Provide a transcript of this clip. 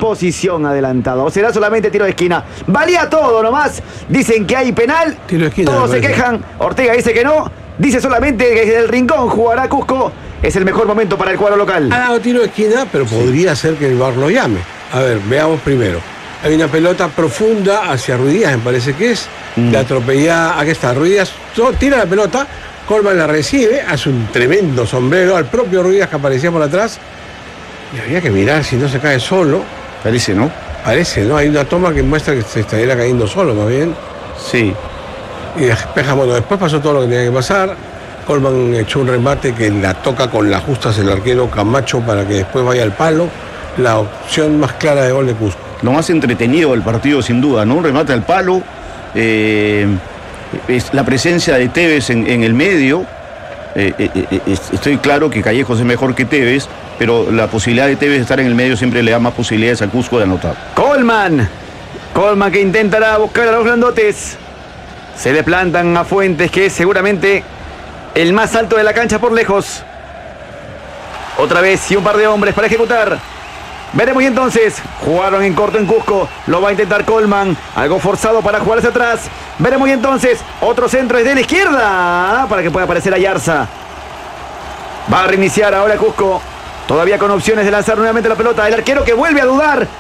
posición adelantado. O será solamente tiro de esquina. Valía todo nomás. Dicen que hay penal. Tiro de esquina, Todos se quejan. Ortega dice que no. Dice solamente que desde el rincón jugará Cusco. Es el mejor momento para el cuadro local. Ha dado tiro de esquina, pero podría ser que el VAR lo llame. A ver, veamos primero. Hay una pelota profunda hacia Ruiz Díaz, me parece que es. La atropella. Aquí está, Ruiz Díaz tira la pelota. Colman la recibe, hace un tremendo sombrero al propio Ruiz Díaz que aparecía por atrás. Y habría que mirar si no se cae solo. Parece, ¿no? Parece, ¿no? Hay una toma que muestra que se estaría cayendo solo, más bien. Sí. Y despeja, bueno, después pasó todo lo que tenía que pasar. Colman echó un remate que la toca con las justas el arquero Camacho para que después vaya al palo. La opción más clara de gol de Cusco. Lo más entretenido del partido, sin duda, ¿no? Un remate al palo. Es la presencia de Tevez en el medio. Estoy claro que Callejos es mejor que Tevez, pero la posibilidad de Tevez de estar en el medio siempre le da más posibilidades a Cusco de anotar. Colman que intentará buscar a los grandotes. Se le plantan a Fuentes, que es seguramente el más alto de la cancha por lejos. Otra vez y un par de hombres para ejecutar. Veremos y entonces. Jugaron en corto en Cusco. Lo va a intentar Colman. Algo forzado para jugar hacia atrás. Veremos y entonces. Otro centro desde la izquierda. Para que pueda aparecer Ayarza. Va a reiniciar ahora Cusco. Todavía con opciones de lanzar nuevamente la pelota. El arquero que vuelve a dudar.